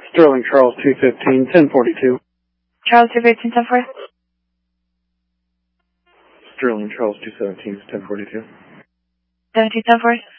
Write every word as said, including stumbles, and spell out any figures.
Sterling Charles two fifteen, ten forty-two. Charles two fifteen, ten forty. Sterling Charles two seventeen, ten forty-two. seventeen, ten forty.